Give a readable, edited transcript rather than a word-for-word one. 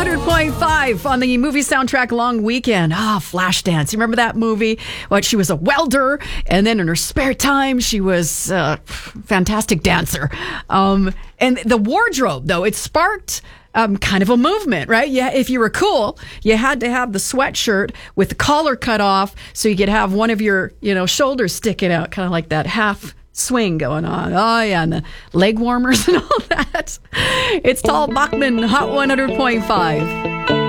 100.5 on the movie soundtrack Long Weekend. Flashdance. You remember that movie? What, she was a welder, and then in her spare time, she was a fantastic dancer. And the wardrobe, though, it sparked kind of a movement, right? Yeah, if you were cool, you had to have the sweatshirt with the collar cut off so you could have one of your, shoulders sticking out, kind of like that half swing going on. Oh, yeah, and the leg warmers and all that. It's Tal Bachman, Hot 100.5.